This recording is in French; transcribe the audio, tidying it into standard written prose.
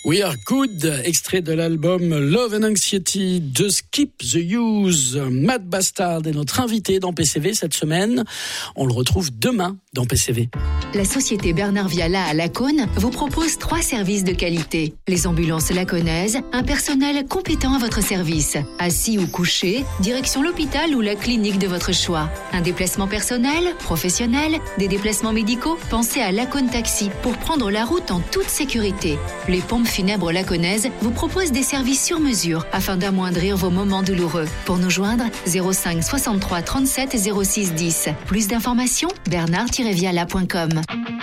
We Are Good, extrait de l'album Love and Anxiety de Skip the Use. Matt Bastard est notre invité dans PCV cette semaine. On le retrouve demain dans PCV. La société Bernard Viala à Lacaune vous propose 3 services de qualité. Les ambulances lacaunaises, un personnel compétent à votre service. Assis ou couché, direction l'hôpital ou la clinique de votre choix. Un déplacement personnel, professionnel, des déplacements médicaux, pensez à Lacaune Taxi pour prendre la route en toute sécurité. Les pompes funèbres lacaunaises vous proposent des services sur mesure afin d'amoindrir vos moments douloureux. Pour nous joindre, 05 63 37 06 10. Plus d'informations, bernard-viala.com.